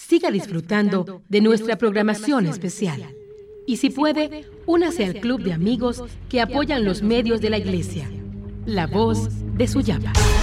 siga disfrutando de nuestra programación especial. Y si puede, únase al club de amigos que apoyan los medios de la Iglesia. La voz de Suyapa.